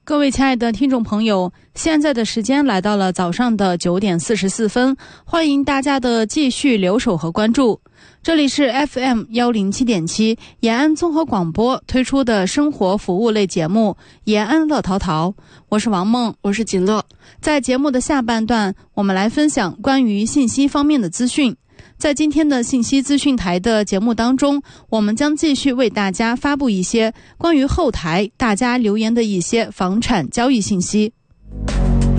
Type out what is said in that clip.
各位亲爱的听众朋友，现在的时间来到了早上的9点44分，欢迎大家的继续留守和关注。这里是 FM 107.7延安综合广播推出的生活服务类节目延安乐淘淘，我是王梦， 我是锦乐。 在节目的下半段，我们来分享关于信息方面的资讯。在今天的信息资讯台的节目当中，我们将继续为大家发布一些关于后台大家留言的一些房产交易信息。